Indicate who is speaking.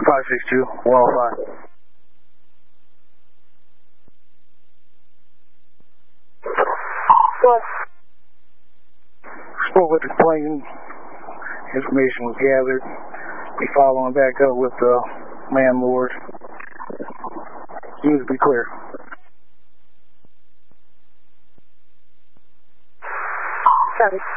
Speaker 1: 562, 105.
Speaker 2: What?
Speaker 1: Spoke with the plane. Information was gathered. We following back up with the landlord. Seems to be clear.
Speaker 2: Copy.